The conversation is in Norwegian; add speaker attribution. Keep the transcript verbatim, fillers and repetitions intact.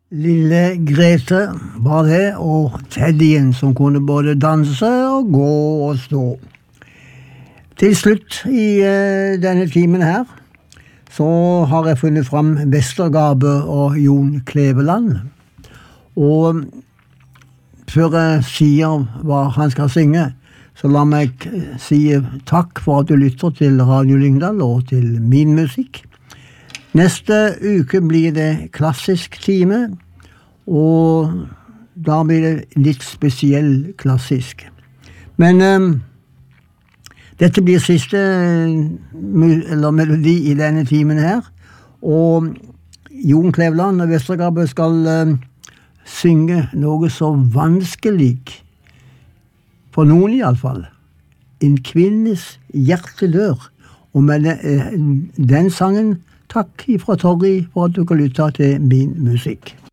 Speaker 1: Lille Grete var det, og Teddyen som kunne både danse og gå og stå. Til slutt i uh, denne timen her, så har jeg funnet fram Vestergabe og Jon Kleveland. Og før jeg sier hva han skal synge, så la meg si takk for at du lytter til Radio Lyngdal og til min musikk. Neste uke blir det klassisk time, og da blir det litt spesiell klassisk. Men um, dette blir siste eller melodi i denne timen her, og Jon Kleveland og Vestergabe skal um, synge noe så vanskelig, for noen i alle fall, En kvinnes hjertelør, og med den, den sangen takk fra Torri for at du kan lytte til min musikk.